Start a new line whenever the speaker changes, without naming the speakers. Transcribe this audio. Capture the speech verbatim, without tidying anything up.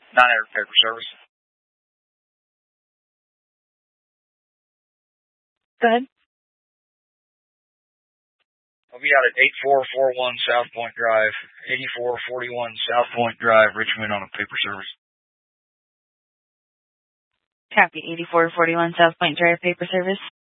nine hundred paper service.
Go ahead.
I'll be out at eighty-four forty-one South Point Drive, eighty-four forty-one South Point Drive, Richmond, on a paper service.
Copy, eighty-four forty-one South Point Drive, paper service.